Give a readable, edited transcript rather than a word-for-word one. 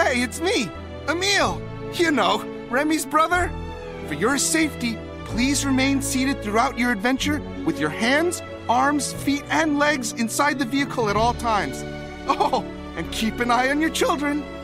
Hey, it's me, Emile. You know, Remy's brother. For your safety, please remain seated throughout your adventure with your hands, arms, feet, and legs inside the vehicle at all times. Oh, and keep an eye on your children.